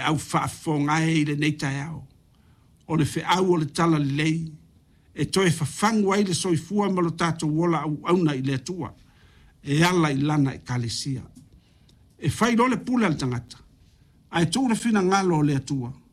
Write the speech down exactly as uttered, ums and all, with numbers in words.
au whaafonga e le nei tai au. O le whi au o le tala le lei. E toi whafangu ai le soifua ma lo tātou wola au auna i le atua. E ala i lana e kalesia. E whai lo le pula le tangata. Ai tō le whina ngalo o le atua.